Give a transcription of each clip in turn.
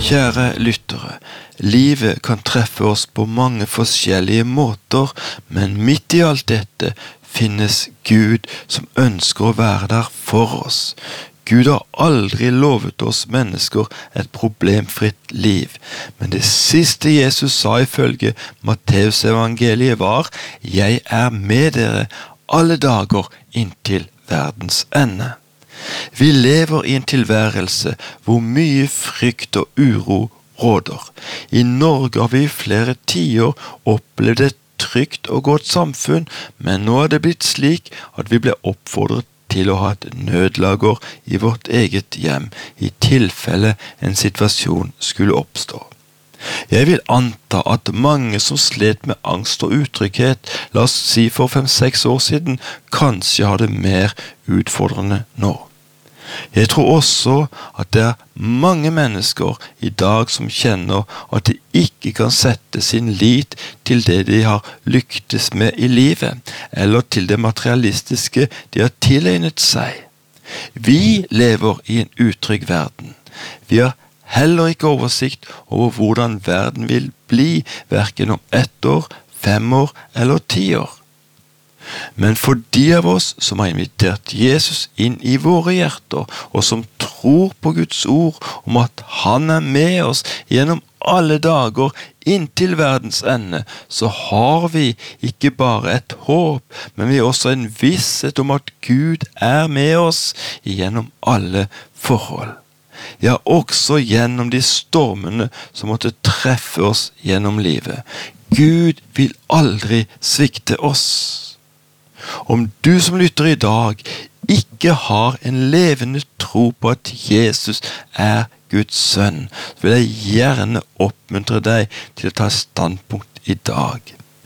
Kjære lyttere, livet kan treffe oss på mange forskjellige måter, men midt i alt dette finnes Gud som ønsker å være der for oss. Gud har aldri lovet oss mennesker et problemfritt liv, men det siste Jesus sa ifølge Matteus evangeliet var: «Jeg er med dere alle dager inntil verdens ende». Vi lever i en tilværelse hvor mye frykt og uro råder. I Norge har vi i flere tiår opplevd et trygt og godt samfunn, men nå er det blitt slik at vi blir oppfordret til å ha et nødlager i vårt eget hjem, i tilfelle en situasjon skulle oppstå. Jeg vil anta at mange som slet med angst og utrygghet, la oss si for 5-6 år siden, kanskje har det mer utfordrende nå. Jeg tror også at det er mange mennesker i dag som kjenner at de ikke kan sette sin lit til det de har lyktes med i livet, eller til det materialistiske de har tilegnet seg. Vi lever i en utrygg verden. Vi har heller ikke oversikt over hvordan verden vil bli, hverken om 1 år, 5 år eller 10 år. Men for de av oss som har invitert Jesus inn i våre hjerter, og som tror på Guds ord om at han er med oss gjennom alle dager inntil verdens ende, så har vi ikke bare et håp, men vi har også en visshet om at Gud er med oss gjennom alle forhold. Ja, også gjennom de stormene som måtte treffe oss gjennom livet. Gud vil aldri svikte oss. Om du som lytter i dag ikke har en levende tro på at Jesus er Guds sønn, så vil jeg gjerne oppmuntre deg til å ta standpunkt i dag.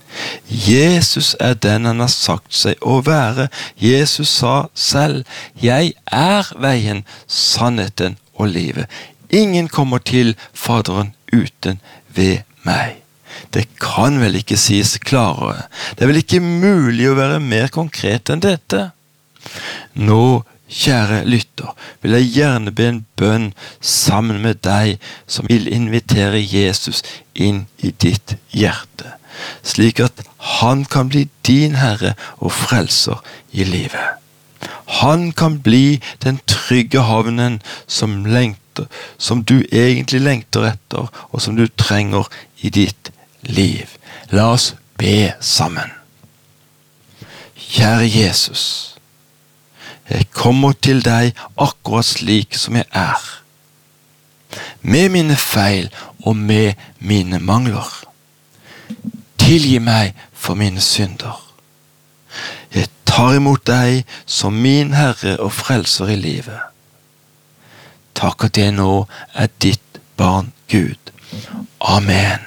Jesus er den han har sagt seg å være. Jesus sa selv: «Jeg er veien, sannheten og livet. Ingen kommer til Faderen uten ved meg». Det kan vel ikke sies klarere. Det er vel ikke mulig å være mer konkret enn dette. Nå, kjære lytter, vil jeg gjerne be en bønn sammen med deg som vil invitere Jesus inn i ditt hjerte, slik at han kan bli din Herre og frelser i livet. Han kan bli den trygge havnen som du egentlig lengter etter, og som du trenger i ditt liv. La oss be sammen. Kjære Jesus, jeg kommer til deg akkurat slik som jeg er, med mine feil og med mine mangler. Tilgi meg for mine synder. Jeg tar imot deg som min Herre og frelser i livet. Takk at jeg nå er ditt barn, Gud. Amen.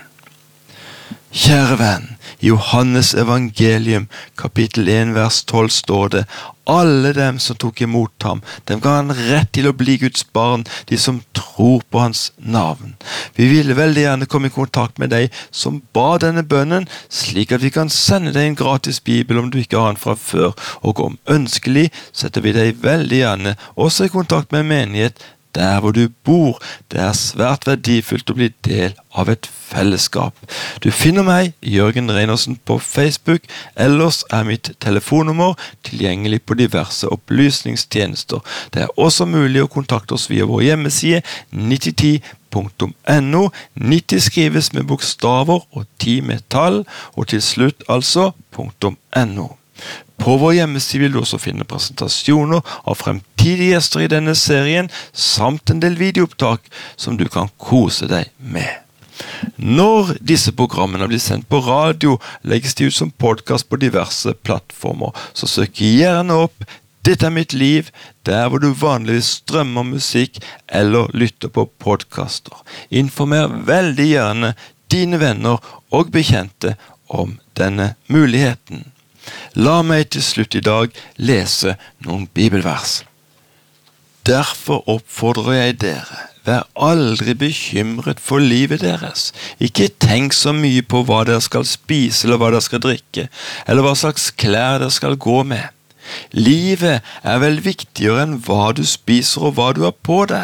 Kjære venn, i Johannes evangelium, kapittel 1, vers 12 står det: «Alle dem som tok imot ham, dem ga han rett til å bli Guds barn, de som tror på hans navn». Vi vil veldig gjerne komme i kontakt med deg som ba denne bønnen, slik at vi kan sende deg en gratis bibel om du ikke har den fra før, og om ønskelig setter vi deg veldig gjerne også i kontakt med en menighet der hvor du bor. Det er svært verdifullt å bli del av et fellesskap. Du finner meg, Jørgen Reinersen, på Facebook. Ellers er mitt telefonnummer tilgjengelig på diverse opplysningstjenester. Det er også mulig å kontakte oss via vår hjemmeside 9010.no. 90 skrives med bokstaver og 10 med tall, og til slutt altså .no. På vår hjemmeside vil du også finne presentasjoner av fremtidige gjester i denne serien, samt en del videoopptak som du kan kose deg med. Når disse programmene blir sendt på radio, legges de ut som podcast på diverse plattformer, så søk gjerne opp «Dette er mitt liv», der hvor du vanligvis strømmer musikk eller lytter på podcaster. Informer veldig gjerne dine venner og bekjente om denne muligheten. La meg til slutt i dag lese noen bibelvers. Derfor oppfordrer jeg dere, vær aldri bekymret for livet deres. Ikke tenk så mye på hva dere skal spise eller hva dere skal drikke, eller hva slags klær dere skal gå med. Livet er vel viktigere enn hva du spiser og hva du har på deg.